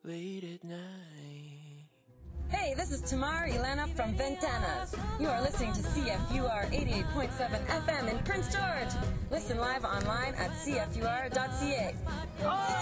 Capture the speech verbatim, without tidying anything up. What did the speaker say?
late at night. Hey, this is Tamar Ilana from Ventanas. You are listening to C F U R eighty-eight point seven F M in Prince George. Listen live online at c f u r dot c a.